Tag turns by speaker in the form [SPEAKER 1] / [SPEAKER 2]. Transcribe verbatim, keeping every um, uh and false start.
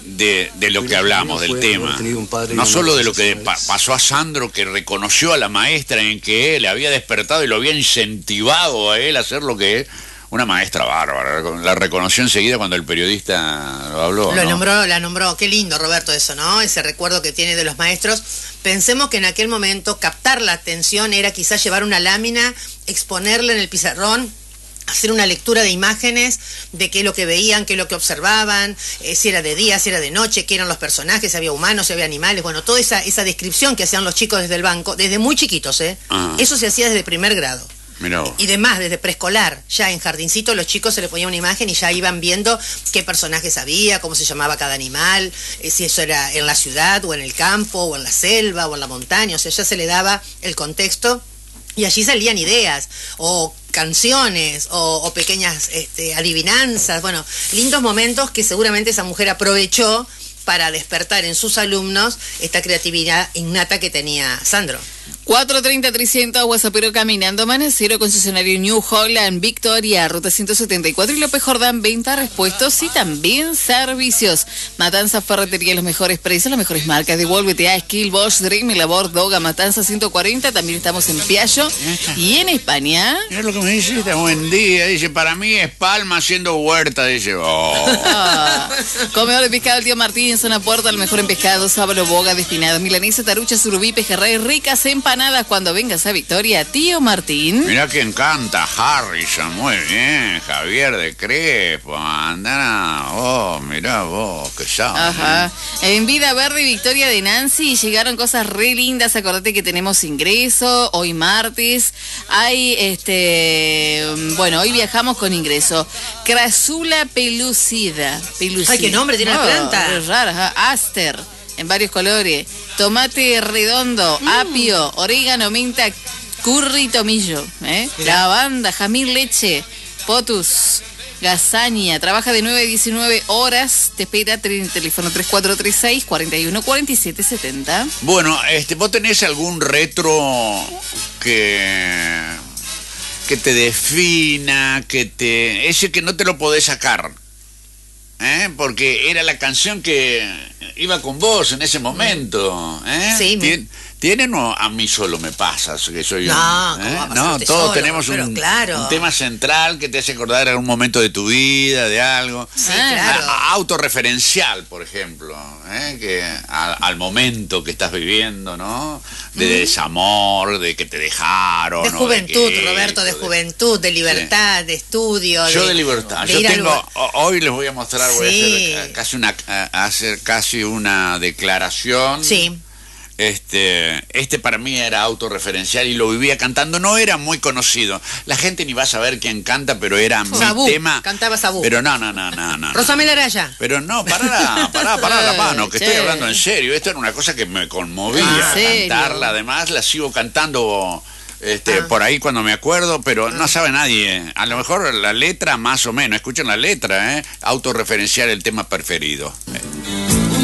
[SPEAKER 1] de, de lo que hablamos, del tema. No solo de lo que pa pasó a Sandro, que reconoció a la maestra en que él había despertado y lo había incentivado a él a hacer lo que es. Una maestra bárbara, la reconoció enseguida cuando el periodista lo habló.
[SPEAKER 2] Lo
[SPEAKER 1] ¿no?
[SPEAKER 2] nombró, la nombró. Qué lindo, Roberto, eso, ¿no? Ese recuerdo que tiene de los maestros. Pensemos que en aquel momento captar la atención era quizás llevar una lámina, exponerla en el pizarrón, hacer una lectura de imágenes de qué es lo que veían, qué es lo que observaban, eh, si era de día, si era de noche, qué eran los personajes, si había humanos, si había animales, bueno, toda esa, esa descripción que hacían los chicos desde el banco, desde muy chiquitos, ¿eh? Ah. Eso se hacía desde primer grado.
[SPEAKER 1] Mirá.
[SPEAKER 2] Y demás, desde preescolar, ya en jardincito los chicos se les ponía una imagen y ya iban viendo qué personajes había, cómo se llamaba cada animal, eh, si eso era en la ciudad o en el campo o en la selva o en la montaña, o sea, ya se le daba el contexto y allí salían ideas o canciones o, o pequeñas este, adivinanzas, bueno, lindos momentos que seguramente esa mujer aprovechó para despertar en sus alumnos esta creatividad innata que tenía Sandro.
[SPEAKER 3] cuatro treinta trescientos, Guasapero caminando, Manacero, concesionario New Holland, Victoria, Ruta ciento setenta y cuatro y López Jordán, venta, repuestos y también servicios. Matanza Ferretería, los mejores precios, las mejores marcas. Devuélvete a Skill, Bosch, Dream, Labor, Doga, Matanza ciento cuarenta, también estamos en Piaggio y en España.
[SPEAKER 1] Mira lo que me dice, está buen día, dice, para mí es Palma haciendo huerta, dice, oh.
[SPEAKER 3] Ah, comedor de pescado, el tío Martín, zona puerta, lo mejor en pescado, sábalo, boga, destinado, milanesa, tarucha, surubí, pejerrey, ricas empanadas cuando vengas a Victoria, tío Martín.
[SPEAKER 1] Mirá que encanta Harrison, muy bien, Javier de Crespo, andana, oh, mirá vos, que sabes.
[SPEAKER 3] Ajá, en Vida Verde y Victoria de Nancy llegaron cosas re lindas, acordate que tenemos ingreso, hoy martes, hay este, bueno, hoy viajamos con ingreso, Crasula pelucida, pelucida.
[SPEAKER 2] Ay, qué nombre tiene
[SPEAKER 3] oh,
[SPEAKER 2] la planta.
[SPEAKER 3] Es raro, ajá. Aster, en varios colores, tomate redondo, mm. apio, orégano, menta, curry, tomillo, ¿eh? Lavanda, jazmín, leche, potus, gazaña, trabaja de nueve a diecinueve horas, te espera el teléfono tres cuatro tres seis, cuatro uno, cuatro siete siete cero.
[SPEAKER 1] Bueno, este, ¿vos tenés algún retro que, que te defina, que te, ese que no te lo podés sacar? ¿Eh? Porque era la canción que iba con vos en ese momento, ¿eh?
[SPEAKER 2] Sí,
[SPEAKER 1] ¿Tien, ¿Tienen o a mí solo me pasa? Que soy
[SPEAKER 2] no,
[SPEAKER 1] un,
[SPEAKER 2] ¿cómo
[SPEAKER 1] ¿eh?
[SPEAKER 2] va a
[SPEAKER 1] No, todos
[SPEAKER 2] solo?
[SPEAKER 1] tenemos
[SPEAKER 2] Pero
[SPEAKER 1] un,
[SPEAKER 2] claro.
[SPEAKER 1] un tema central que te hace acordar algún momento de tu vida, de algo.
[SPEAKER 2] Sí, claro.
[SPEAKER 1] A, autorreferencial, por ejemplo, ¿eh? Que a, al momento que estás viviendo, ¿no? De mm. desamor, de que te dejaron.
[SPEAKER 2] De
[SPEAKER 1] ¿no?
[SPEAKER 2] juventud,
[SPEAKER 1] de que,
[SPEAKER 2] Roberto, de,
[SPEAKER 1] de
[SPEAKER 2] juventud, de libertad, sí. de estudio.
[SPEAKER 1] Yo
[SPEAKER 2] de,
[SPEAKER 1] de libertad.
[SPEAKER 2] De
[SPEAKER 1] Yo tengo,
[SPEAKER 2] algo...
[SPEAKER 1] hoy les voy a mostrar, voy
[SPEAKER 2] sí.
[SPEAKER 1] a hacer casi una, a hacer casi una declaración.
[SPEAKER 2] Sí.
[SPEAKER 1] Este, este para mí era autorreferencial y lo vivía cantando, no era muy conocido. La gente ni va a saber quién canta, pero era
[SPEAKER 2] Sabú,
[SPEAKER 1] mi tema.
[SPEAKER 2] Cantaba Sabú.
[SPEAKER 1] Pero no, no, no, no, no.
[SPEAKER 2] Rosamel Araya.
[SPEAKER 1] Pero no, pará, pará, pará la mano, que estoy hablando en serio. Esto era una cosa que me conmovía,
[SPEAKER 2] ah,
[SPEAKER 1] cantarla, además la sigo cantando este, ah. por ahí cuando me acuerdo, pero ah. no sabe nadie. A lo mejor la letra más o menos, escuchen la letra, ¿eh? Autorreferencial el tema preferido.